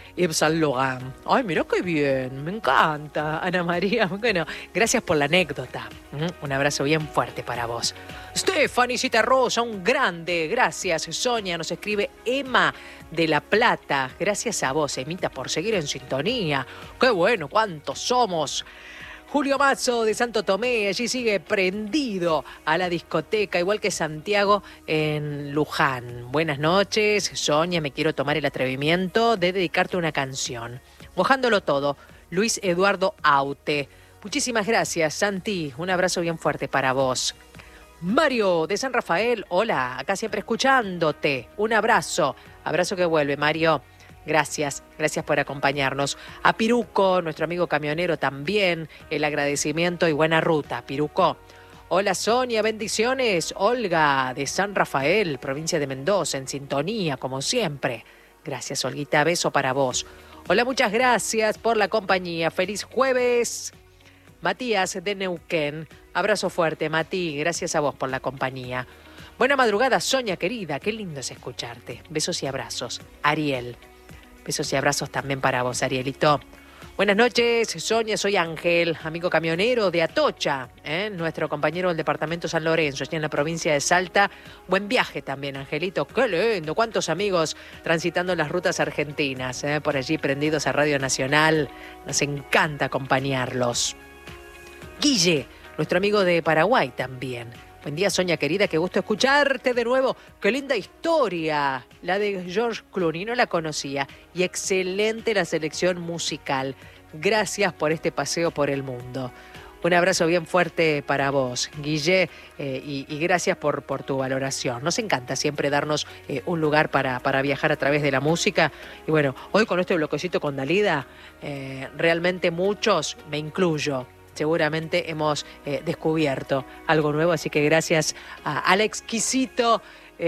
Yves Saint Laurent. Ay, mira qué bien, me encanta, Ana María. Bueno, gracias por la anécdota. Un abrazo bien fuerte para vos. Stephanie Citarrosa, un grande, gracias. Sonia, nos escribe Emma de La Plata. Gracias a vos, Emita, por seguir en sintonía. Qué bueno, cuántos somos. Julio Mazzo de Santo Tomé, allí sigue prendido a la discoteca, igual que Santiago en Luján. Buenas noches, Sonia, me quiero tomar el atrevimiento de dedicarte una canción. Mojándolo todo, Luis Eduardo Aute. Muchísimas gracias, Santi, un abrazo bien fuerte para vos. Mario de San Rafael, hola, acá siempre escuchándote. Un abrazo, abrazo que vuelve, Mario. Gracias, gracias por acompañarnos. A Piruco, nuestro amigo camionero también, el agradecimiento y buena ruta, Piruco. Hola Sonia, bendiciones. Olga de San Rafael, provincia de Mendoza, en sintonía, como siempre. Gracias, Olguita, beso para vos. Hola, muchas gracias por la compañía. Feliz jueves. Matías de Neuquén, abrazo fuerte, Mati, gracias a vos por la compañía. Buena madrugada, Sonia querida, qué lindo es escucharte. Besos y abrazos. Ariel. Besos y abrazos también para vos, Arielito. Buenas noches, Sonia, soy Ángel, amigo camionero de Atocha, nuestro compañero del departamento San Lorenzo, allí en la provincia de Salta. Buen viaje también, Angelito, qué lindo, cuántos amigos transitando las rutas argentinas, por allí prendidos a Radio Nacional. Nos encanta acompañarlos. Guille, nuestro amigo de Paraguay también. Buen día, Sonia querida, qué gusto escucharte de nuevo. Qué linda historia, la de George Clooney, no la conocía. Y excelente la selección musical. Gracias por este paseo por el mundo. Un abrazo bien fuerte para vos, Guille, y gracias por tu valoración. Nos encanta siempre darnos un lugar para viajar a través de la música. Y bueno, hoy con este bloquecito con Dalida, realmente muchos, me incluyo, seguramente hemos descubierto algo nuevo, así que gracias al exquisito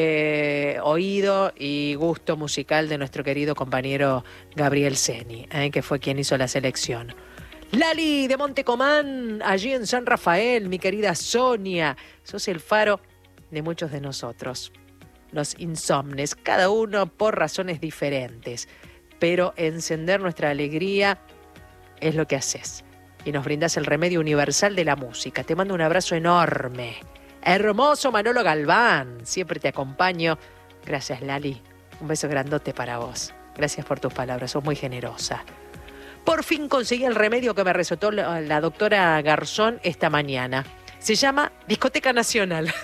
oído y gusto musical de nuestro querido compañero Gabriel Seni, que fue quien hizo la selección. Lali de Montecomán, allí en San Rafael, mi querida Sonia, sos el faro de muchos de nosotros, los insomnes, cada uno por razones diferentes, pero encender nuestra alegría es lo que haces. Y nos brindas el remedio universal de la música. Te mando un abrazo enorme. Hermoso Manolo Galván, siempre te acompaño. Gracias, Lali. Un beso grandote para vos. Gracias por tus palabras, sos muy generosa. Por fin conseguí el remedio que me recetó la doctora Garzón esta mañana. Se llama Discoteca Nacional.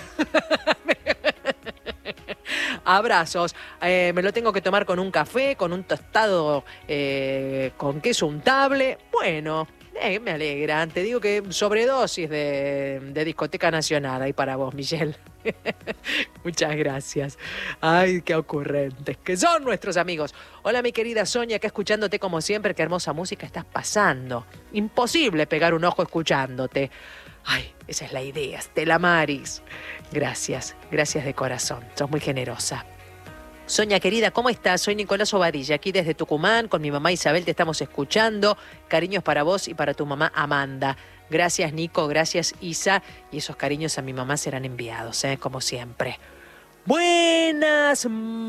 Abrazos. Me lo tengo que tomar con un café, con un tostado con queso untable. Bueno, me alegra. Te digo que sobredosis de Discoteca Nacional ahí para vos, Michelle. Muchas gracias. Ay, qué ocurrentes que son nuestros amigos. Hola, mi querida Sonia, acá escuchándote como siempre. Qué hermosa música estás pasando. Imposible pegar un ojo escuchándote. Ay, esa es la idea, Stella Maris. Gracias, gracias de corazón. Sos muy generosa. Sonia querida, ¿cómo estás? Soy Nicolás Obadilla, aquí desde Tucumán, con mi mamá Isabel te estamos escuchando. Cariños para vos y para tu mamá Amanda. Gracias, Nico, gracias, Isa. Y esos cariños a mi mamá serán enviados, como siempre. Buenas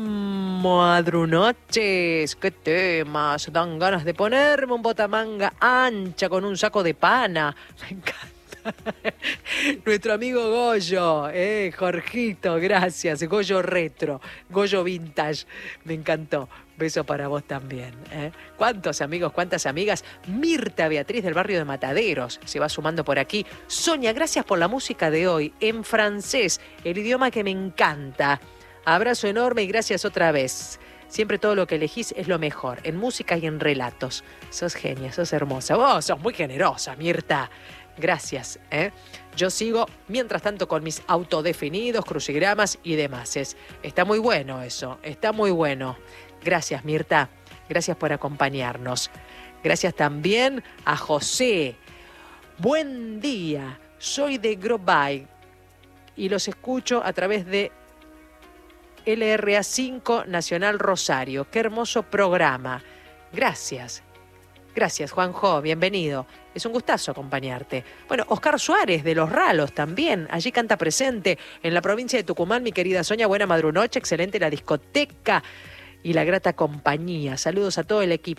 madrunoches, qué temas. Dan ganas de ponerme un botamanga ancha con un saco de pana. Me encanta. Nuestro amigo Goyo, Jorgito, gracias. Goyo retro, Goyo vintage, me encantó. Beso para vos también. ¿Cuántos amigos, cuántas amigas? Mirta Beatriz del barrio de Mataderos se va sumando por aquí. Sonia, gracias por la música de hoy en francés, el idioma que me encanta. Abrazo enorme y gracias otra vez. Siempre todo lo que elegís es lo mejor, en música y en relatos. Sos genia, sos hermosa. Vos sos muy generosa, Mirta. Gracias. Yo sigo, mientras tanto, con mis autodefinidos, crucigramas y demás. Está muy bueno eso, está muy bueno. Gracias, Mirta. Gracias por acompañarnos. Gracias también a José. Buen día. Soy de Grobay y los escucho a través de LRA5 Nacional Rosario. Qué hermoso programa. Gracias. Gracias, Juanjo, bienvenido. Es un gustazo acompañarte. Bueno, Oscar Suárez de Los Ralos también, allí canta presente en la provincia de Tucumán, mi querida Sonia, buena madrunoche, excelente la discoteca y la grata compañía. Saludos a todo el equipo.